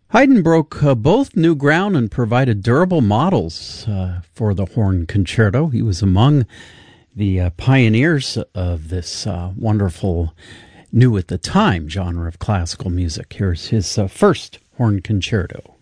Haydn broke both new ground and provided durable models for the horn concerto. He was among the pioneers of this wonderful, new at the time genre of classical music. Here's his first horn concerto.